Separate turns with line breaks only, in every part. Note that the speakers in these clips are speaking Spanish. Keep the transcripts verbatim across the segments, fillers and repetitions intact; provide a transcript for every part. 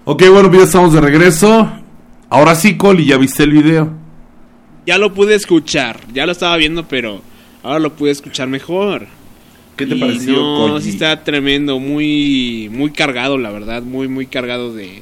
Ok, bueno, ya estamos de regreso. Ahora sí, Coli, ¿ya viste el video?
Ya lo pude escuchar, ya lo estaba viendo, pero ahora lo pude escuchar mejor.
¿Qué te
y
pareció,
no,
Coli?
Sí está tremendo, muy muy cargado, la verdad, muy muy cargado de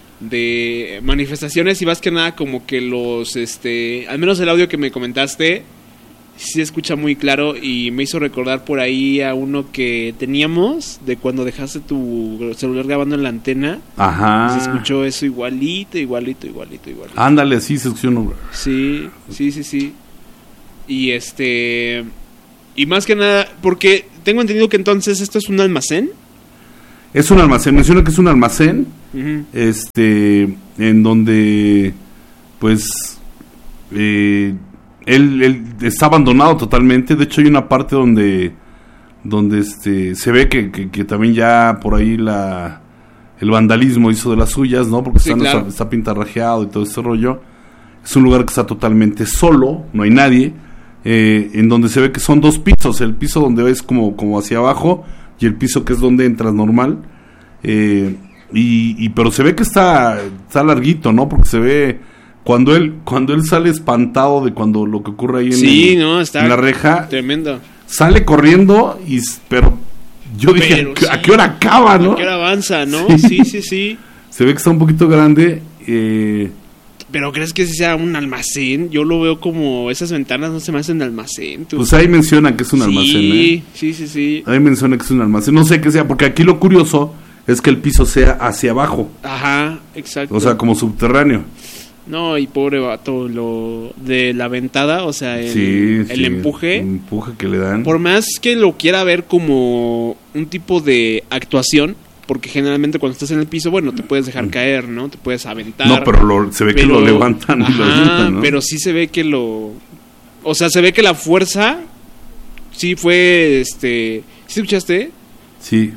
de manifestaciones y más que nada como que los este, al menos el audio que me comentaste sí se escucha muy claro y me hizo recordar por ahí a uno que teníamos de cuando dejaste tu celular grabando en la antena.
Ajá.
Se escuchó eso igualito, igualito, igualito, igualito.
Ándale, así se escuchó uno.
Sí, sí, sí, sí. Y este y más que nada, porque tengo entendido que entonces esto es un almacén.
Es un almacén, menciona que es un almacén,
Uh-huh.
este, en donde, pues, eh, él, él está abandonado totalmente. De hecho hay una parte donde, donde este, se ve que, que, que también ya por ahí la, el vandalismo hizo de las suyas, ¿no? Porque
Sí,
está,
claro.
está, está pintarrajeado y todo ese rollo. Es un lugar que está totalmente solo, no hay nadie, eh, en donde se ve que son dos pisos, el piso donde ves como, como hacia abajo y el piso que es donde entras normal, eh, y, y pero se ve que está, está larguito, ¿no? Porque se ve cuando él cuando él sale espantado de cuando lo que ocurre ahí en,
Sí,
el-
no, está
en la reja,
tremendo.
sale corriendo y s- pero yo dije,
Pero
¿a qué,
sí.
a qué hora acaba, no?
¿A qué hora avanza, no?
Sí.
Sí, sí, sí.
Se ve que está un poquito grande, eh,
Pero ¿crees que sea un almacén? Yo lo veo como esas ventanas no se me hacen de almacén. Tú.
pues ahí menciona que es un
sí,
almacén, ¿eh?
sí, sí, sí.
Ahí menciona que es un almacén. No sé qué sea, porque aquí lo curioso es que el piso sea hacia abajo.
Ajá, exacto.
O sea, como subterráneo.
No, y pobre vato, lo de la ventada, o sea, el,
Sí,
el
sí,
empuje.
El empuje que le dan.
Por más que lo quiera ver como un tipo de actuación, porque generalmente cuando estás en el piso, bueno, te puedes dejar caer, ¿no? Te puedes aventar.
No, pero lo- se ve que lo levantan y lo
Ajá,
avientan, ¿no?
pero sí se ve que lo... O sea, se ve que la fuerza sí fue, este... ¿Sí escuchaste?
Sí.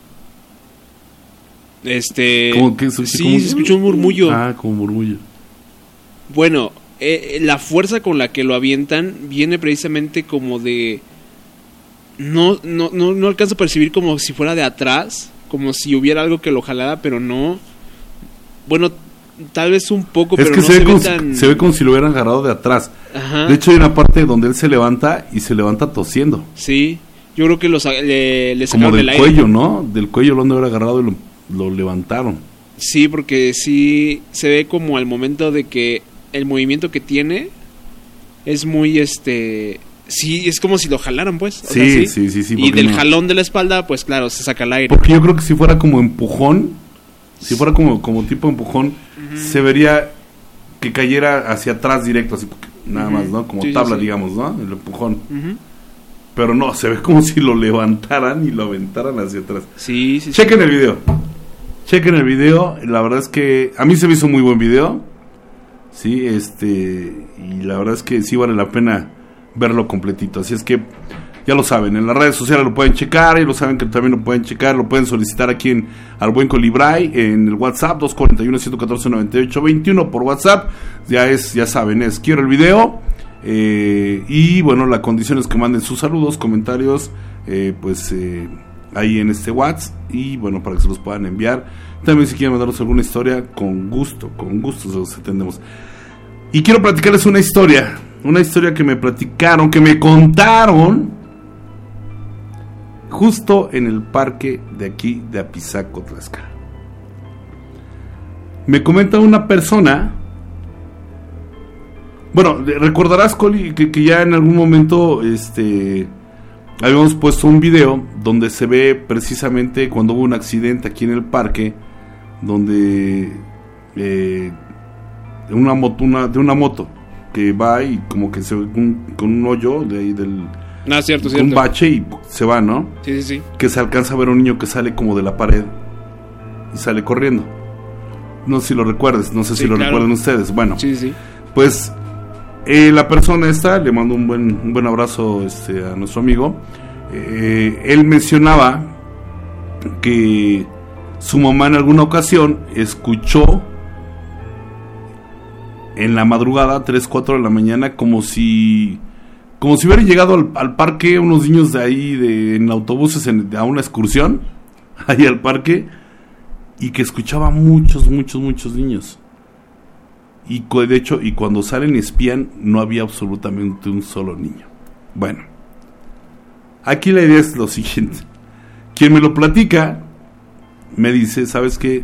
Este...
¿Cómo que eso?
Sí,
¿Cómo?
se escuchó un murmullo.
Ah, como murmullo.
Bueno, eh, la fuerza con la que lo avientan viene precisamente como de... No, no, no, no alcanzo a percibir como si fuera de atrás, como si hubiera algo que lo jalara, pero no. Bueno, tal vez un poco,
Es
pero
que
no
se,
se,
ve
ve
como,
tan...
si- se ve como si lo hubieran agarrado de atrás.
Ajá.
De hecho, hay una parte donde él se levanta y se levanta tosiendo.
Sí, yo creo que lo sa- le, le
Como
sacaron
del
el aire.
cuello, ¿no? Del cuello lo han de haber agarrado y lo, lo levantaron.
Sí, porque sí se ve como al momento de que el movimiento que tiene es muy, este... Sí, es como si lo jalaran, pues. O
Sí,
sea,
sí, sí, sí,
Y
porque
del
no-
jalón de la espalda, pues claro, se saca el aire.
Porque yo creo que si fuera como empujón, si fuera como, como tipo empujón, se vería que cayera hacia atrás directo, así, nada
Ujú.
más, ¿no? Como
Sí, sí,
tabla,
sí.
digamos, ¿no? El empujón.
Ujú.
Pero no, se ve como si lo levantaran y lo aventaran hacia atrás.
Sí, sí, sí.
Chequen el video. Chequen el video. La verdad es que a mí se me hizo muy buen video. Sí, este. Y la verdad es que sí vale la pena verlo completito. Así es que ya lo saben. En las redes sociales lo pueden checar. Y lo saben que también lo pueden checar. Lo pueden solicitar aquí en Al Buen Colibray. En el WhatsApp dos cuatro uno, uno cuatro nueve ocho dos uno por WhatsApp. Ya es, ya saben, es quiero el video. Eh, y bueno, la condición es que manden sus saludos, comentarios, eh, pues eh, ahí en este WhatsApp. Y bueno, para que se los puedan enviar. También si quieren mandarnos alguna historia, con gusto, con gusto se los atendemos. Y quiero platicarles una historia. Una historia que me platicaron, que me contaron justo en el parque de aquí de Apizaco, Tlaxcala. Me comenta una persona. Bueno, recordarás, Coli, que, que ya en algún momento este habíamos puesto un video donde se ve precisamente cuando hubo un accidente aquí en el parque, donde eh, una moto, una, de una moto que va y como que se ve un, con un hoyo de ahí del
No, cierto,
con
cierto.
un bache y se va, ¿no?
Sí, sí, sí.
Que se alcanza a ver un niño que sale como de la pared y sale corriendo. No sé si lo recuerdes, no sé
Sí,
si lo
claro.
recuerdan ustedes. Bueno,
Sí, sí.
pues eh, la persona esta, le mando un buen, un buen abrazo este, a nuestro amigo. Eh, él mencionaba que su mamá en alguna ocasión escuchó en la madrugada, tres, cuatro de la mañana, como si como si hubieran llegado al, al parque unos niños de ahí de, en autobuses en, a una excursión ahí al parque, y que escuchaba muchos, muchos, muchos niños. Y de hecho, y cuando salen y espían, no había absolutamente un solo niño. Bueno, aquí la idea es lo siguiente. Quien me lo platica, me dice, ¿sabes qué?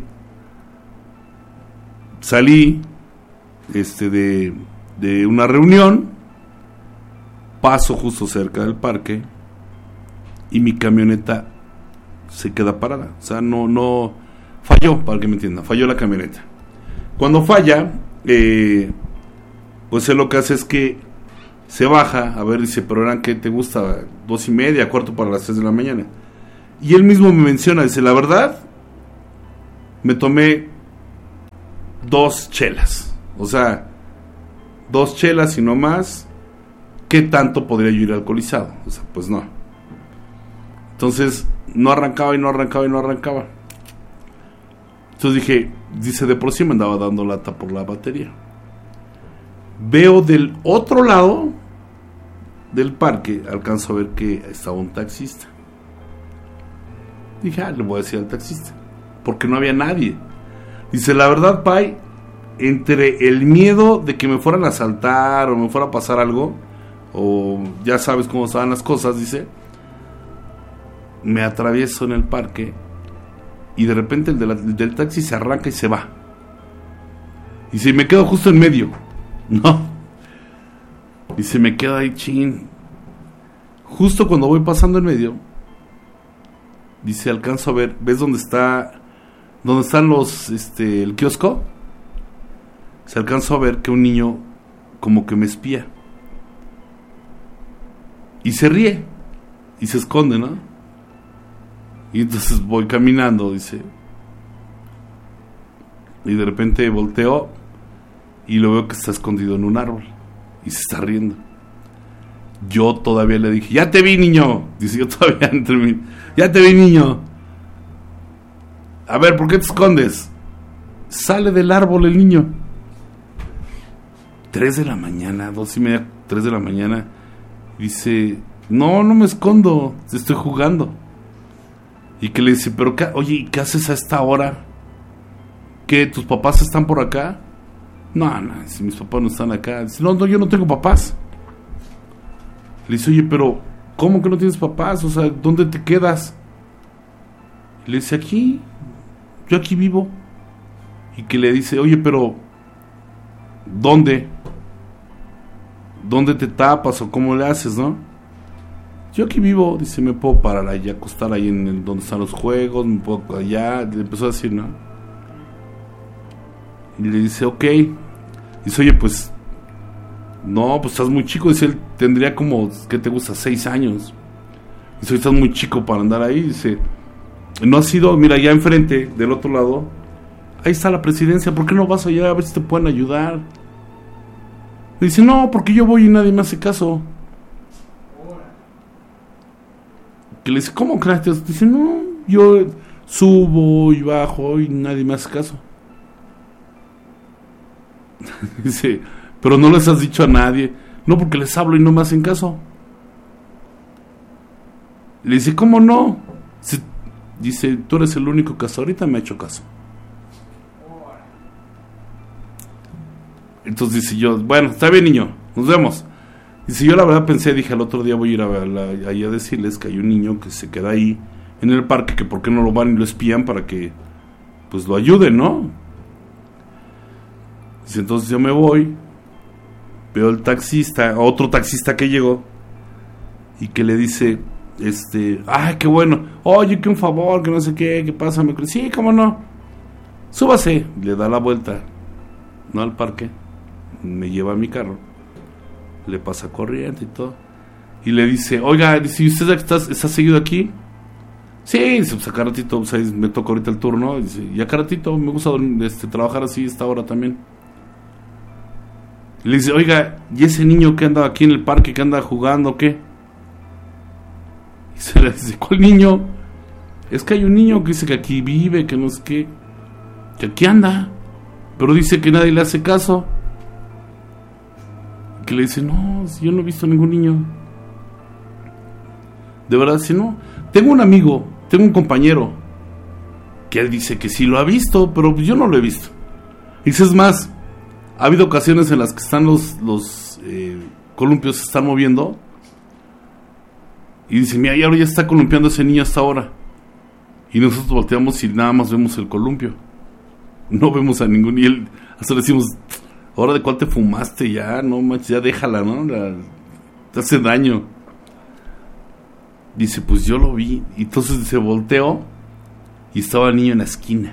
Salí este, de, de una reunión, paso justo cerca del parque, y mi camioneta se queda parada. O sea, no, no, falló, para que me entiendan, falló la camioneta. Cuando falla, eh, pues él lo que hace es que se baja, a ver, dice, pero eran, ¿qué te gusta? Dos y media, cuarto para las tres de la mañana. Y él mismo me menciona, dice, la verdad, me tomé dos chelas. O sea, dos chelas y no más. ¿Qué tanto podría yo ir alcoholizado? O sea, pues no. Entonces, no arrancaba y no arrancaba y no arrancaba. Entonces dije, dice, de por sí me andaba dando lata por la batería. Veo del otro lado del parque, alcanzo a ver que estaba un taxista. Dije, ah, le voy a decir al taxista, porque no había nadie. Dice, la verdad, Pai, entre el miedo de que me fueran a asaltar o me fuera a pasar algo, o ya sabes cómo estaban las cosas, dice, me atravieso en el parque y de repente el, de la, el del taxi se arranca y se va. Y si me quedo justo en medio, no. Y se me queda ahí, chin. Justo cuando voy pasando en medio, dice, alcanzo a ver, ¿ves dónde está, dónde están los, este, el kiosco? Se alcanzó a ver que un niño como que me espía. Y se ríe. Y se esconde, ¿no? Y entonces voy caminando, dice. Y de repente volteo y lo veo que está escondido en un árbol. Y se está riendo. Yo todavía le dije, ya te vi, niño. Dice, yo todavía entre mí, ya te vi, niño. A ver, ¿por qué te escondes? Sale del árbol el niño. Tres de la mañana, dos y media, tres de la mañana. Dice, no, no me escondo, estoy jugando. Y que le dice, pero qué, oye, ¿qué haces a esta hora? ¿Qué, tus papás están por acá? No, no, si mis papás no están acá. Dice, no, no, yo no tengo papás. Le dice, oye, pero ¿cómo que no tienes papás? O sea, ¿dónde te quedas? Y le dice, aquí, yo aquí vivo. Y que le dice, oye, pero ¿dónde? ¿Dónde te tapas o cómo le haces, no? Yo aquí vivo, dice, me puedo parar allá, acostar ahí en el, donde están los juegos, me puedo allá, le empezó a decir, ¿no? Y le dice, ok. Dice, oye, pues, no, pues estás muy chico, dice, él tendría como, ¿qué te gusta? Seis años. Dice, estás muy chico para andar ahí, dice, no has ido, mira, allá enfrente, del otro lado, ahí está la presidencia, ¿por qué no vas allá a ver si te pueden ayudar? Le dice, no, porque yo voy y nadie me hace caso. Que le dice, ¿cómo crees? Dice, no, yo subo y bajo y nadie me hace caso. Dice, pero no les has dicho a nadie. No, porque les hablo y no me hacen caso. Le dice, ¿cómo no? Dice, dice, tú eres el único que hasta ahorita me ha hecho caso. Entonces dice yo, bueno, está bien, niño, nos vemos. Dice, yo la verdad pensé, dije, al otro día voy a ir a verla, ahí a decirles que hay un niño que se queda ahí en el parque, que por qué no lo van y lo espían para que pues lo ayuden, ¿no? Dice, entonces yo me voy, veo el taxista, otro taxista que llegó y que le dice, este, ay, qué bueno, oye, que un favor, que no sé qué, qué pasa, me cree, sí, cómo no, súbase, le da la vuelta, no al parque, me lleva a mi carro, le pasa corriente y todo, y le dice, oiga, dice, ¿y usted está, está seguido aquí? Sí, dice, pues acá ratito, pues ahí me toca ahorita el turno, dice, y acá ratito me gusta este, trabajar así esta hora también. Le dice, oiga, ¿y ese niño que anda aquí en el parque, que anda jugando, qué? Y se le dice, ¿cuál niño? Es que hay un niño que dice que aquí vive, que no sé qué, que aquí anda, pero dice que nadie le hace caso. Que le dice, no, yo no he visto ningún niño. De verdad, si no, tengo un amigo, tengo un compañero. que él dice que sí lo ha visto, pero yo no lo he visto. Dice, es más, ha habido ocasiones en las que están los, los eh, columpios se están moviendo, y dice, mira, y ahora ya está columpiando ese niño hasta ahora. Y nosotros volteamos y nada más vemos el columpio. No vemos a ningún... Y él, hasta le decimos, ahora de cuál te fumaste, ya, no manches, ya déjala, ¿no? La, te hace daño. Dice, pues yo lo vi. Y entonces se volteó y estaba el niño en la esquina.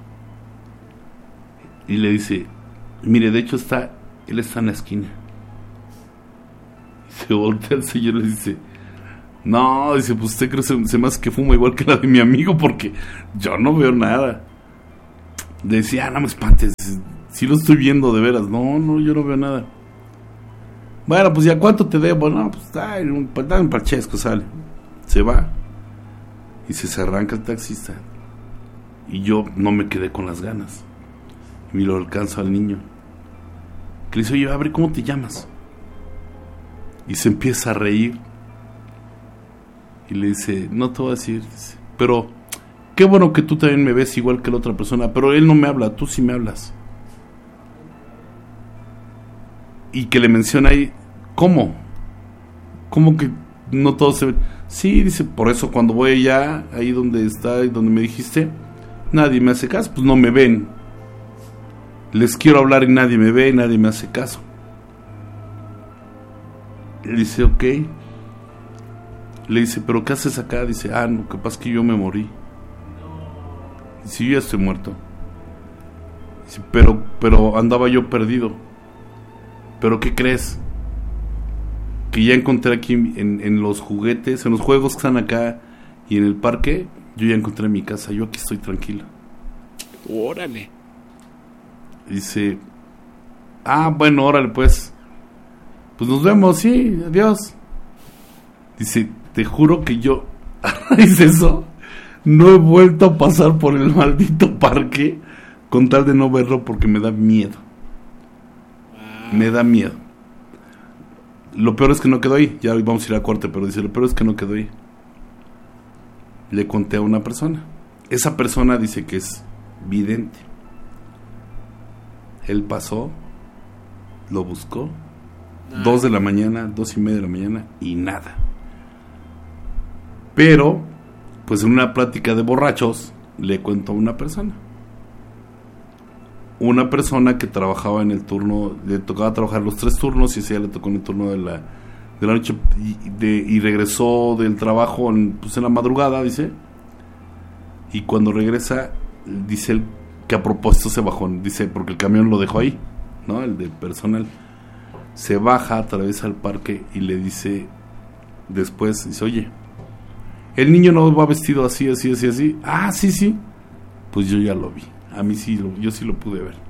Y le dice, mire, de hecho está, él está en la esquina. Y se voltea el señor y le dice, no, dice, pues usted cree que se me hace que fuma igual que la de mi amigo, porque yo no veo nada. Le decía, ah, no me espantes, si lo estoy viendo de veras. No, no, yo no veo nada. Bueno, pues ya, ¿cuánto te debo? No, pues ay, un, dame un parchesco, sale. Se va. Y se, se arranca el taxista. Y yo no me quedé con las ganas. Y me lo alcanzo al niño. Que le dice, oye, abre, ¿cómo te llamas? Y se empieza a reír. Y le dice, no te voy a decir, dice, pero qué bueno que tú también me ves igual que la otra persona, pero él no me habla, tú sí me hablas. Y que le menciona ahí, ¿cómo? ¿Cómo que no todos se ven? Sí, dice, por eso cuando voy allá, ahí donde está, donde me dijiste, nadie me hace caso, pues no me ven. Les quiero hablar y nadie me ve, y nadie me hace caso. Y dice, ok. Le dice, ¿pero qué haces acá? Dice, ah, no, que pasa es que yo me morí. Dice, yo ya estoy muerto. Dice, pero, pero andaba yo perdido. ¿Pero qué crees? Que ya encontré aquí en, en los juguetes, en los juegos que están acá y en el parque, yo ya encontré mi casa, yo aquí estoy tranquilo.
Órale.
Dice, ah, bueno, órale pues. Pues nos vemos, sí, adiós. Dice, te juro que yo, dice eso, no he vuelto a pasar por el maldito parque con tal de no verlo porque me da miedo. Wow. Me da miedo. Lo peor es que no quedó ahí, ya vamos a ir a corte, pero dice, lo peor es que no quedó ahí. Le conté a una persona. Esa persona dice que es vidente. Él pasó, lo buscó, nah. dos de la mañana, dos y media de la mañana, y nada. Pero, pues en una plática de borrachos, le cuento a una persona. Una persona que trabajaba en el turno, le tocaba trabajar los tres turnos, y ese día le tocó en el turno de la, de la noche, y, de, y regresó del trabajo en, pues en la madrugada, dice. Y cuando regresa, dice él que a propósito se bajó, dice, porque el camión lo dejó ahí, ¿no? El de personal. Se baja, atraviesa el parque y le dice, después, dice, oye, el niño no va vestido así, así, así, así. Ah, sí, sí. Pues yo ya lo vi. A mí sí, lo, yo sí lo pude ver.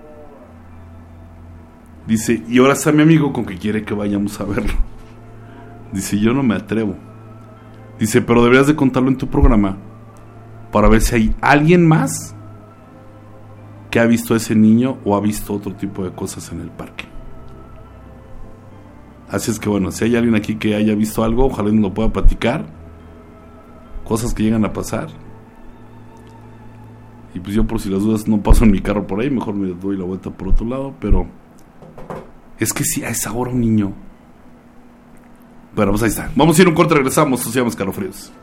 Dice, y ahora está mi amigo con que quiere que vayamos a verlo. Dice, yo no me atrevo. Dice, pero deberías de contarlo en tu programa para ver si hay alguien más que ha visto a ese niño o ha visto otro tipo de cosas en el parque. Así es que bueno, si hay alguien aquí que haya visto algo, ojalá nos lo pueda platicar. Cosas que llegan a pasar. Y pues yo por si las dudas no paso en mi carro por ahí, mejor me doy la vuelta por otro lado, pero es que si a esa hora un niño. Bueno, pues ahí está. Vamos a ir a un corte, regresamos, nos llama Escalofríos.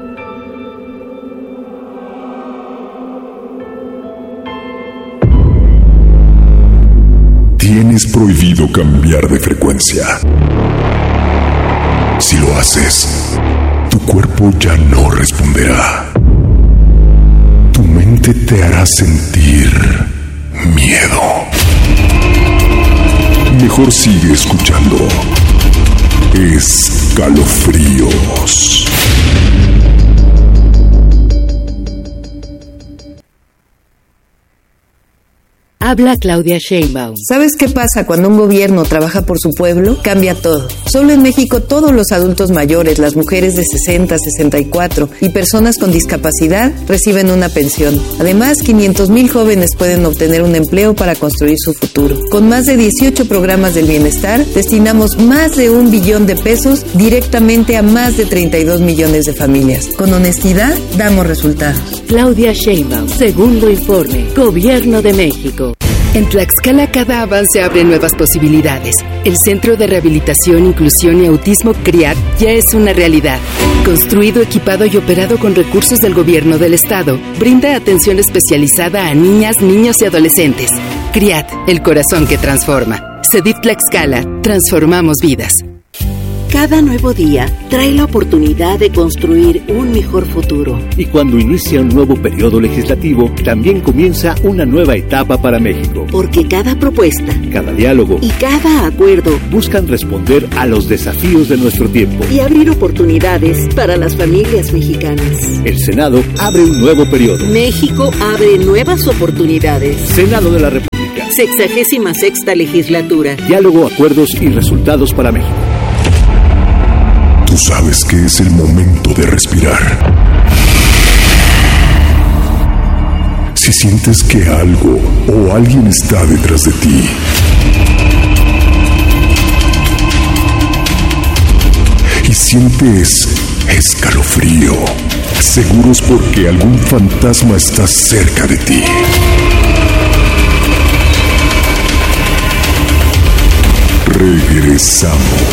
Tienes prohibido cambiar de frecuencia. Si lo haces, tu cuerpo ya no responderá. Tu mente te hará sentir miedo. Mejor sigue escuchando Escalofríos.
Habla Claudia Sheinbaum.
¿Sabes qué pasa cuando un gobierno trabaja por su pueblo? Cambia todo. Solo en México todos los adultos mayores, las mujeres de sesenta, sesenta y cuatro y personas con discapacidad reciben una pensión. Además, quinientos mil jóvenes pueden obtener un empleo para construir su futuro. Con más de dieciocho programas del bienestar, destinamos más de un billón de pesos directamente a más de treinta y dos millones de familias. Con honestidad, damos resultados.
Claudia Sheinbaum, segundo informe, Gobierno de México.
En Tlaxcala cada avance abre nuevas posibilidades. El Centro de Rehabilitación, Inclusión y Autismo CRIAT ya es una realidad. Construido, equipado y operado con recursos del Gobierno del Estado, brinda atención especializada a niñas, niños y adolescentes. CRIAT, el corazón que transforma. CEDIF Tlaxcala, transformamos vidas.
Cada nuevo día trae la oportunidad de construir un mejor futuro.
Y cuando inicia un nuevo periodo legislativo, también comienza una nueva etapa para México.
Porque cada propuesta,
cada diálogo
y cada acuerdo
buscan responder a los desafíos de nuestro tiempo
y abrir oportunidades para las familias mexicanas.
El Senado abre un nuevo periodo.
México abre nuevas oportunidades.
Senado de la República.
Sexagésima sexta legislatura.
Diálogo, acuerdos y resultados para México.
Tú sabes que es el momento de respirar. Si sientes que algo o alguien está detrás de ti, y sientes escalofrío, seguros porque algún fantasma está cerca de ti. Regresamos.